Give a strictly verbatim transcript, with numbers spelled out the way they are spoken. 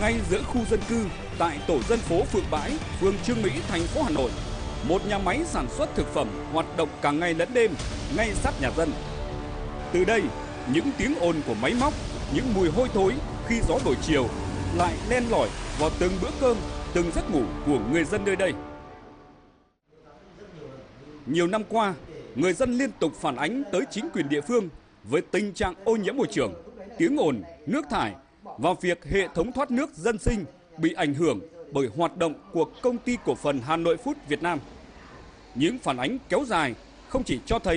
ngay giữa khu dân cư tại tổ dân phố Phượng Bãi, phường Chương Mỹ, thành phố Hà Nội, một nhà máy sản xuất thực phẩm hoạt động cả ngày lẫn đêm ngay sát nhà dân. Từ đây, những tiếng ồn của máy móc, những mùi hôi thối khi gió đổi chiều lại len lỏi vào từng bữa cơm, từng giấc ngủ của người dân nơi đây. Nhiều năm qua, người dân liên tục phản ánh tới chính quyền địa phương với tình trạng ô nhiễm môi trường, tiếng ồn, nước thải và việc hệ thống thoát nước dân sinh bị ảnh hưởng bởi hoạt động của Công ty Cổ phần Hà Nội Food Việt Nam. Những phản ánh kéo dài không chỉ cho thấy